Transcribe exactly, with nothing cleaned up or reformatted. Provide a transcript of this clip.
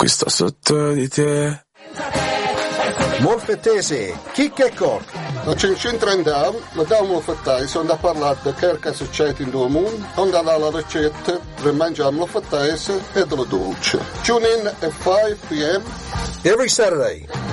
qui sta sotto di te. Molfettese, chi che corp? La cinquecento andiamo, la diamo fattare, sono da parlare di che succede in due mondi, onda la ricetta, per mangiare la fattese e la dolce. Tune in at five p.m. Every Saturday